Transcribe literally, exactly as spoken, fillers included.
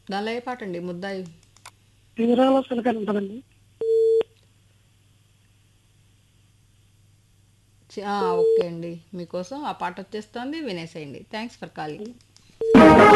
దానిలో ఏ పాట అండి ముద్దాయి? తీరాల సిలకని ఉంటదండి. చి- ఆ, ఓకే అండి, మీకోసం ఆ పాట వచ్చేస్తుంది, వినేసేయండి. Thanks for calling.